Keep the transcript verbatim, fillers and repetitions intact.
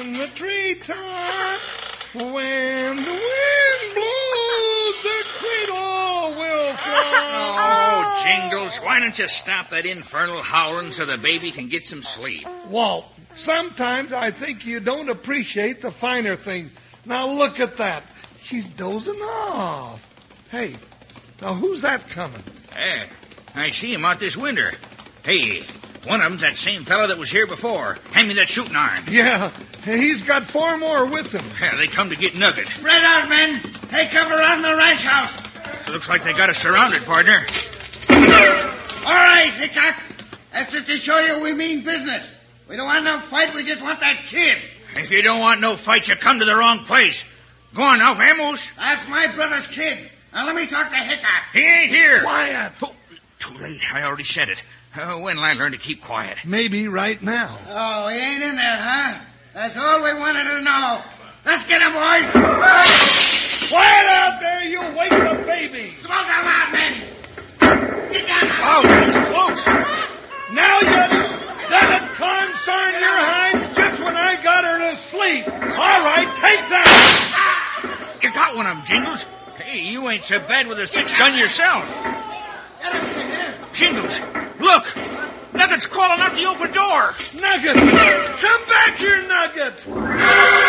in the treetop. When the wind blows, the cradle will fly. Oh, Jingles, why don't you stop that infernal howling so the baby can get some sleep? Walt, sometimes I think you don't appreciate the finer things. Now look at that. She's dozing off. Hey, now who's that coming? Hey, I see him out this window. Hey, one of them's that same fellow that was here before. Hand me that shooting iron. Yeah, he's got four more with him. Yeah, they come to get Nugget. Spread out, men. Take cover around the ranch house. Looks like they got us surrounded, partner. All right, Hickok. That's just to show you we mean business. We don't want no fight. We just want that kid. If you don't want no fight, you come to the wrong place. Go on now, Vamoose. That's my brother's kid. Now let me talk to Hickok. He ain't here. Quiet. Oh, too late. I already said it. Uh, when'll I learn to keep quiet? Maybe right now. Oh, he ain't in there, huh? That's all we wanted to know. Let's get him, boys. Quiet out there, you wake the baby. Smoke him out, men. Get down. Oh, he's close. Now you done it, concern your hides just when I got her to sleep. All right, take that. You got one of them, Jingles. Hey, you ain't so bad with a six-gun yourself. Get him, get him. Jingles, look. Nugget's crawling out the open door. Nugget, come back here, Nugget.